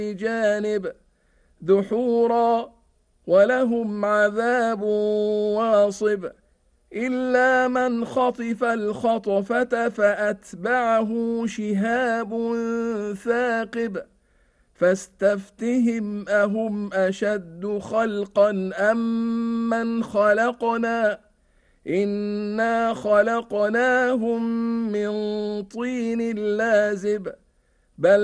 جانب دحورا ولهم عذاب واصب إلا من خطف الخطفة فأتبعه شهاب ثاقب فاستفتهم أهم أشد خلقا أم من خلقنا إنا خلقناهم من طين لازب